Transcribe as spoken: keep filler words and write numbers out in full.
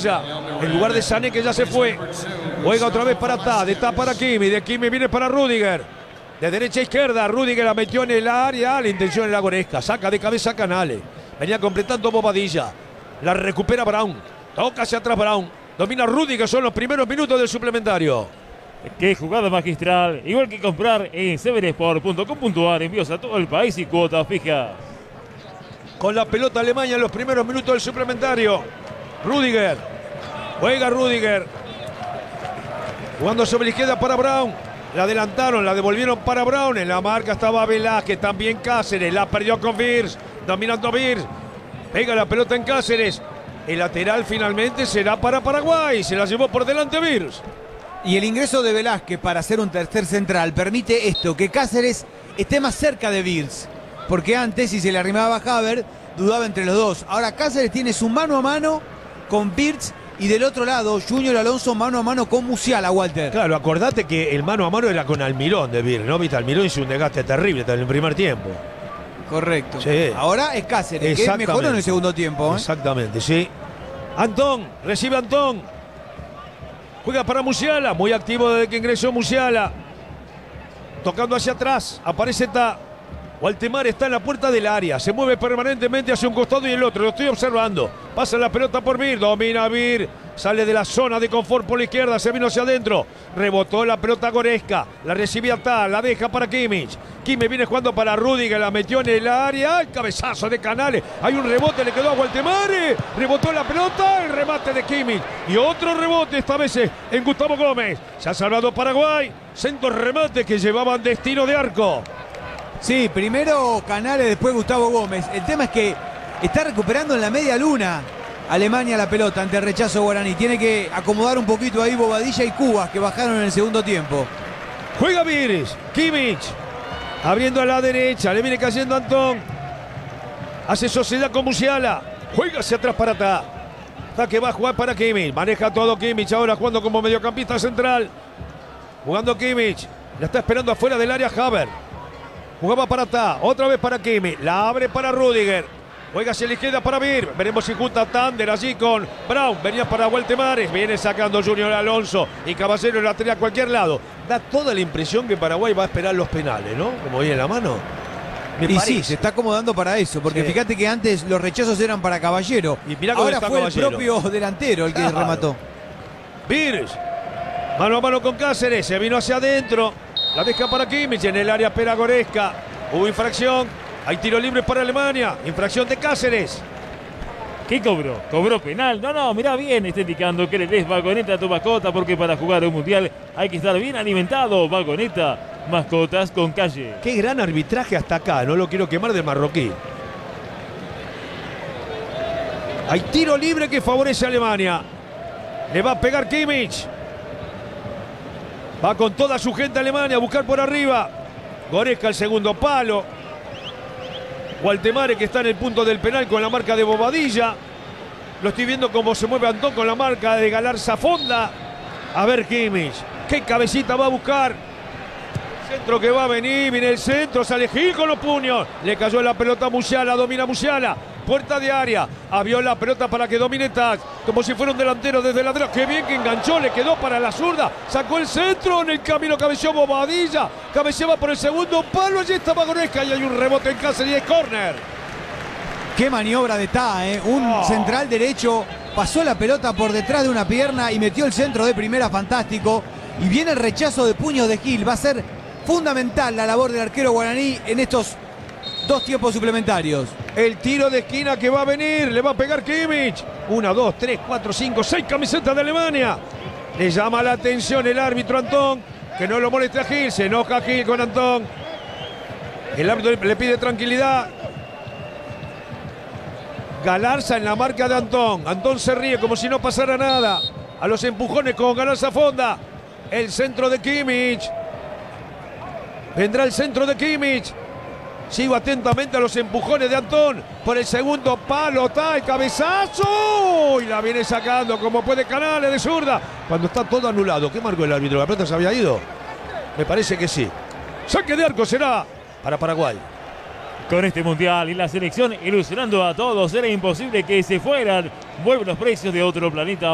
derecha, en lugar de Sané, que ya se fue. Juega otra vez para Ta, de Ta para Kimi, de Kimi viene para Rüdiger. De derecha a izquierda, Rüdiger la metió en el área, la intención era Goretzka. Saca de cabeza a Canales. Venía completando Bobadilla. La recupera Brown. Toca hacia atrás Brown. Domina Rüdiger, son los primeros minutos del suplementario. Qué jugada magistral. Igual que comprar en seven sport punto com punto a r. Envíos a todo el país y cuotas fijas. Con la pelota Alemania en los primeros minutos del suplementario. Rüdiger. Juega Rüdiger. Jugando sobre la izquierda para Brown. La adelantaron, la devolvieron para Brown. En la marca estaba Velázquez, también Cáceres. La perdió con Wirtz. Dominando Wirtz. Pega la pelota en Cáceres. El lateral finalmente será para Paraguay. Se la llevó por delante Wirtz. Y el ingreso de Velázquez para hacer un tercer central permite esto, que Cáceres esté más cerca de Wirtz. Porque antes, si se le arrimaba a Havertz, dudaba entre los dos. Ahora Cáceres tiene su mano a mano con Wirtz. Y del otro lado, Junior Alonso mano a mano con Musiala, Walter. Claro, acordate que el mano a mano era con Almirón de Wirtz, ¿no? Viste, Almirón hizo un desgaste terrible en el primer tiempo. Correcto. Sí. Ahora es Cáceres, que mejoró en el segundo tiempo. ¿eh? Exactamente, sí. Antón, recibe Antón. Juega para Musiala, muy activo desde que ingresó Musiala. Tocando hacia atrás, aparece Ta. Waldemar está en la puerta del área, se mueve permanentemente hacia un costado y el otro, lo estoy observando. Pasa la pelota por Wirtz, domina Wirtz, sale de la zona de confort por la izquierda, se vino hacia adentro, rebotó la pelota Goretzka, la recibía Ta, la deja para Kimmich. Kimmich viene jugando para Rüdiger, la metió en el área, el cabezazo de Canales, hay un rebote, le quedó a Waldemar, rebotó la pelota, el remate de Kimmich y otro rebote esta vez en Gustavo Gómez. Se ha salvado Paraguay, centro remate que llevaban destino de arco. Sí, primero Canales, después Gustavo Gómez. El tema es que está recuperando en la media luna Alemania la pelota ante el rechazo guaraní. Tiene que acomodar un poquito ahí Bobadilla y Cubas, que bajaron en el segundo tiempo. Juega Wirtz, Kimmich, abriendo a la derecha, le viene cayendo Antón. Hace sociedad con Musiala, juega hacia atrás para Ta. Ta que va a jugar para Kimmich, maneja todo Kimmich ahora jugando como mediocampista central. Jugando Kimmich, la está esperando afuera del área Havertz. Jugaba para Ta, otra vez para Kimmich, la abre para Rüdiger. Juega hacia la izquierda para Wirtz. Veremos si junta Tander allí con Brown. Venía para Waldemar. Viene sacando Junior Alonso. Y Caballero la tenía a cualquier lado. Da toda la impresión que Paraguay va a esperar los penales, ¿no? Como viene en la mano. Me y parece. Sí, se está acomodando para eso. Porque sí, fíjate que antes los rechazos eran para Caballero. Y mirá ahora fue Caballero, el propio delantero el que claro. remató. Wirtz. Mano a mano con Cáceres. Se vino hacia adentro. La deja para Kimmich. En el área espera Goretzka. Hubo infracción. Hay tiro libre para Alemania. Infracción de Cáceres. ¿Qué cobró? ¿Cobró penal? No, no, mirá bien. Está indicando que le des Vagoneta a tu mascota, porque para jugar un mundial hay que estar bien alimentado. Vagoneta, mascotas con calle. Qué gran arbitraje hasta acá. No lo quiero quemar del marroquí. Hay tiro libre que favorece a Alemania. Le va a pegar Kimmich. Va con toda su gente a Alemania a buscar por arriba. Goretzka el segundo palo. Waldemar que está en el punto del penal con la marca de Bobadilla. Lo estoy viendo cómo se mueve Antón con la marca de Galarza Fonda. A ver Kimmich. ¿Qué cabecita va a buscar? Centro que va a venir. Viene el centro. Sale Gil con los puños. Le cayó la pelota a Musiala. Domina Musiala. Puerta de área. Abrió la pelota para que domine Tax. Como si fuera un delantero desde la derecha. Qué bien que enganchó. Le quedó para la zurda. Sacó el centro. En el camino cabeció Bobadilla. Cabeceaba por el segundo palo. Allí estaba Goretzka. Y hay un rebote en Cáceres y es córner. Qué maniobra de Ta, ¿eh? Un oh. central derecho. Pasó la pelota por detrás de una pierna y metió el centro de primera. Fantástico. Y viene el rechazo de puños de Gil. Va a ser fundamental la labor del arquero guaraní en estos dos tiempos suplementarios. El tiro de esquina que va a venir. Le va a pegar Kimmich. Una, dos, tres, cuatro, cinco, seis camisetas de Alemania. Le llama la atención el árbitro Antón. Que no lo moleste a Gil. Se enoja Gil con Antón. El árbitro le pide tranquilidad. Galarza en la marca de Antón. Antón se ríe como si no pasara nada. A los empujones con Galarza Fonda. El centro de Kimmich. Vendrá el centro de Kimmich. Sigo atentamente a los empujones de Antón. Por el segundo palo está el cabezazo. Y la viene sacando como puede Canales de zurda. Cuando está todo anulado. ¿Qué marcó el árbitro? ¿La pelota se había ido? Me parece que sí. Saque de arco será para Paraguay. Con este mundial y la selección ilusionando a todos, era imposible que se fueran. Vuelven los precios de otro planeta.